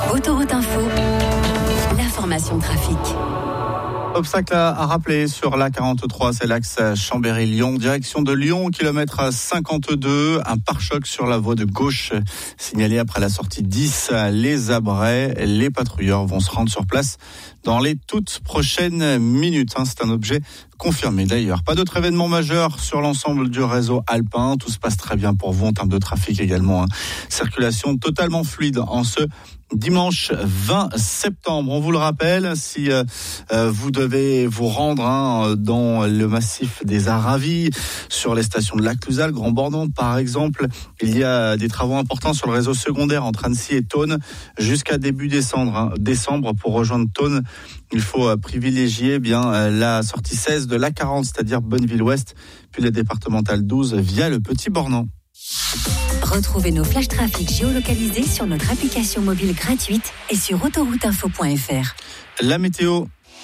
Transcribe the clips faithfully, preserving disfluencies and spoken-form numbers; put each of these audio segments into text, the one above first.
Autoroute Info, l'information trafic. Obstacle à, à rappeler sur l'A quarante-trois, c'est l'axe Chambéry-Lyon, direction de Lyon, kilomètre cinquante-deux, un pare-choc sur la voie de gauche, signalé après la sortie dix, les Abrais. Les patrouilleurs vont se rendre sur place dans les toutes prochaines minutes. C'est un objet confirmé d'ailleurs. Pas d'autres événements majeurs sur l'ensemble du réseau alpin. Tout se passe très bien pour vous en termes de trafic également. Circulation totalement fluide en ce dimanche vingt septembre. On vous le rappelle, si euh, vous devez vous rendre hein, dans le massif des Aravis, sur les stations de Lac-Clusaz, Grand Bordon par exemple, il y a des travaux importants sur le réseau secondaire entre Annecy et Thônes jusqu'à début décembre. Hein. Décembre pour rejoindre Thônes, il faut privilégier eh bien la sortie seize de l'A quarante, c'est-à-dire Bonneville-Ouest, puis la départementale douze via le Petit Bornand. Retrouvez nos flash trafic géolocalisés sur notre application mobile gratuite et sur autoroute info point f r. La météo.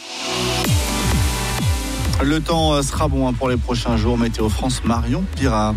Le temps sera bon pour les prochains jours. Météo France, Marion Pirat.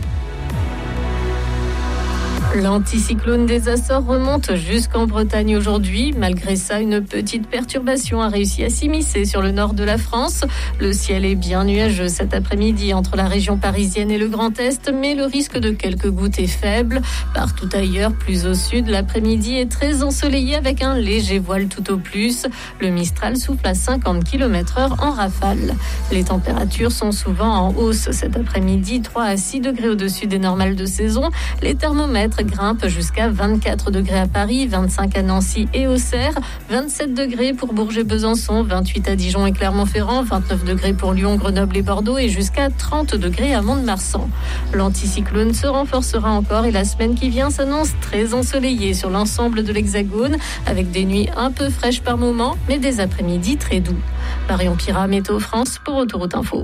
L'anticyclone des Açores remonte jusqu'en Bretagne aujourd'hui. Malgré ça, une petite perturbation a réussi à s'immiscer sur le nord de la France. Le ciel est bien nuageux cet après-midi entre la région parisienne et le Grand Est, mais le risque de quelques gouttes est faible. Partout ailleurs, plus au sud, l'après-midi est très ensoleillé avec un léger voile tout au plus. Le Mistral souffle à cinquante kilomètres heure en rafale. Les températures sont souvent en hausse cet après-midi, trois à six degrés au-dessus des normales de saison. Les thermomètres grimpe jusqu'à vingt-quatre degrés à Paris, vingt-cinq à Nancy et Auxerre, vingt-sept degrés pour Bourges-Besançon, vingt-huit à Dijon et Clermont-Ferrand, vingt-neuf degrés pour Lyon, Grenoble et Bordeaux et jusqu'à trente degrés à Mont-de-Marsan. L'anticyclone se renforcera encore et la semaine qui vient s'annonce très ensoleillée sur l'ensemble de l'Hexagone avec des nuits un peu fraîches par moments mais des après-midi très doux. Marion Pirat, Météo France pour Autoroute Info.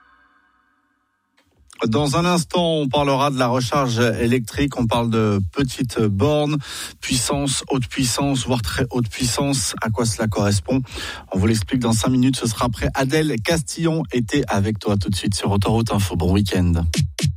Dans un instant, on parlera de la recharge électrique. On parle de petites bornes, puissance, haute puissance, voire très haute puissance. À quoi cela correspond? On vous l'explique dans cinq minutes. Ce sera après Adèle Castillon. Était avec toi tout de suite sur Autoroute Info. Bon week-end.